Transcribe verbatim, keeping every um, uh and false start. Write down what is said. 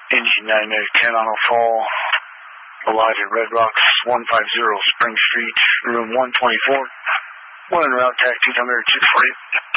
Engine nine ten on a fall. Alive at Red Rocks, one fifty Spring Street, room one twenty-four. One en route, taxi, come here, two forty.